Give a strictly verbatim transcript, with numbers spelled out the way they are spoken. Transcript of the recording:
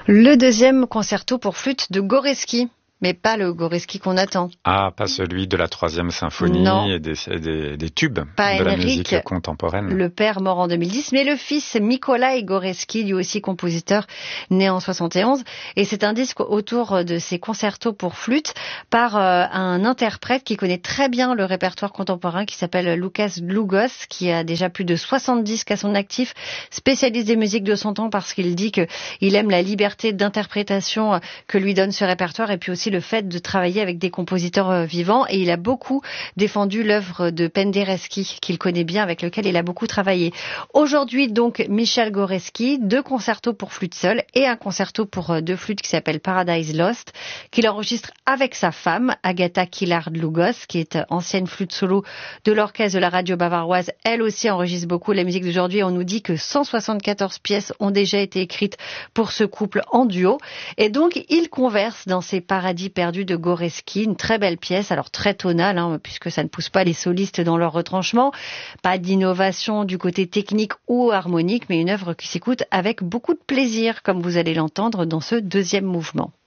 Le deuxième concerto pour flûte de Gorecki. Mais pas le Gorecki qu'on attend. Ah, pas celui de la troisième symphonie non. et des, des, des tubes pas de la Henryk, musique contemporaine. Le père mort en deux mille dix, mais le fils Mikołaj Gorecki, lui aussi compositeur, né en soixante et onze. Et c'est un disque autour de ces concertos pour flûte par euh, un interprète qui connaît très bien le répertoire contemporain, qui s'appelle Łukasz Długosz, qui a déjà plus de soixante disques à son actif, spécialiste des musiques de son temps parce qu'il dit qu'il aime la liberté d'interprétation que lui donne ce répertoire et puis aussi le fait de travailler avec des compositeurs vivants. Et il a beaucoup défendu l'œuvre de Penderecki, qu'il connaît bien, avec lequel il a beaucoup travaillé. Aujourd'hui, donc, Michel Gorecki, deux concertos pour flûte seule et un concerto pour deux flûtes qui s'appelle Paradise Lost, qu'il enregistre avec sa femme, Agata Kilar-Długosz, qui est ancienne flûte solo de l'orchestre de la radio bavaroise. Elle aussi enregistre beaucoup la musique d'aujourd'hui. On nous dit que cent soixante-quatorze pièces ont déjà été écrites pour ce couple en duo. Et donc, ils conversent dans ces paradis perdus de Gorecki, une très belle pièce, alors très tonale, hein, puisque ça ne pousse pas les solistes dans leur retranchement, pas d'innovation du côté technique ou harmonique, mais une œuvre qui s'écoute avec beaucoup de plaisir, comme vous allez l'entendre dans ce deuxième mouvement.